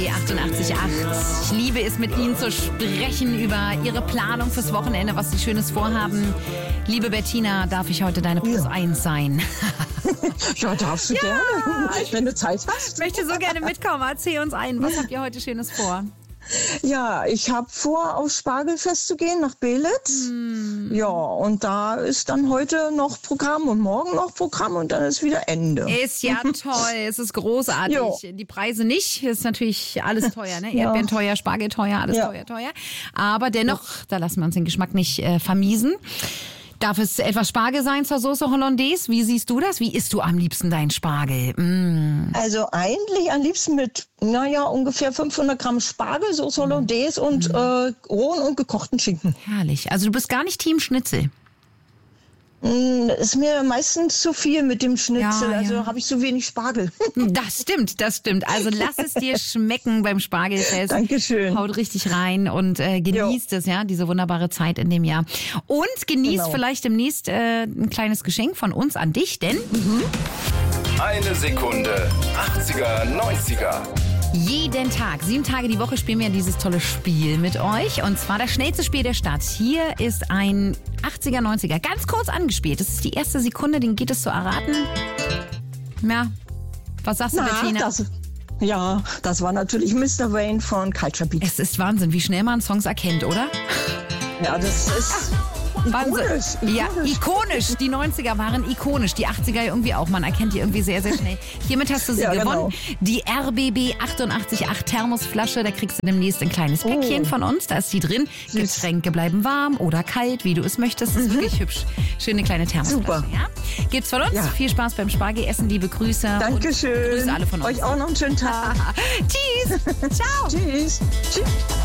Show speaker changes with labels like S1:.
S1: 88,8. Ich liebe es, mit Ihnen zu sprechen über Ihre Planung fürs Wochenende, was Sie Schönes vorhaben. Liebe Bettina, darf ich heute deine Plus 1 sein?
S2: Ja, darfst du gerne, wenn du Zeit hast.
S1: Ich möchte so gerne mitkommen. Erzähl uns ein. Was habt ihr heute Schönes vor?
S2: Ja, ich habe vor, aufs Spargelfest zu gehen, nach Belitz. Ja, und da ist dann heute noch Programm und morgen noch Programm und dann ist wieder Ende.
S1: Ist ja toll, es ist großartig.
S2: Jo.
S1: Die Preise nicht, ist natürlich alles teuer, ne? Erdbeeren teuer, Spargel teuer, alles teuer. Aber dennoch, da lassen wir uns den Geschmack nicht vermiesen. Darf es etwas Spargel sein zur Soße Hollandaise? Wie siehst du das? Wie isst du am liebsten deinen Spargel?
S2: Also eigentlich am liebsten mit, ungefähr 500 Gramm Spargel, Soße Hollandaise und rohen und gekochten Schinken.
S1: Herrlich. Also du bist gar nicht Team Schnitzel.
S2: Ist mir meistens zu viel mit dem Schnitzel,
S1: Ja,
S2: also
S1: ja.
S2: habe ich so wenig Spargel.
S1: Das stimmt. Also lass es dir schmecken beim Spargelfest.
S2: Dankeschön.
S1: Haut richtig rein und genießt es, ja, diese wunderbare Zeit in dem Jahr. Und genießt vielleicht demnächst ein kleines Geschenk von uns an dich, denn
S3: Eine Sekunde, 80er, 90er.
S1: jeden Tag, 7 Tage die Woche spielen wir dieses tolle Spiel mit euch. Und zwar das schnellste Spiel der Stadt. Hier ist ein 80er, 90er, ganz kurz angespielt. Das ist die erste Sekunde, den geht es zu erraten. Ja, was sagst du, Bettina?
S2: Das war natürlich Mr. Wayne von Culture Beat.
S1: Es ist Wahnsinn, wie schnell man Songs erkennt, oder?
S2: Ja, das ist ikonisch.
S1: Ja, ikonisch. Die 90er waren ikonisch. Die 80er irgendwie auch. Man erkennt die irgendwie sehr, sehr schnell. Hiermit hast du sie gewonnen.
S2: Genau.
S1: Die RBB 88,8 Thermosflasche. Da kriegst du demnächst ein kleines Päckchen von uns. Da ist die drin. Getränke bleiben warm oder kalt, wie du es möchtest. Das ist wirklich hübsch. Schöne kleine Thermosflasche.
S2: Super.
S1: Ja? Gibt's von uns.
S2: Ja.
S1: Viel Spaß beim Spargelessen. Liebe Grüße.
S2: Dankeschön.
S1: Und Grüße alle von uns.
S2: Euch auch noch einen schönen Tag.
S1: Tschüss. Ciao.
S2: Tschüss. Tschüss.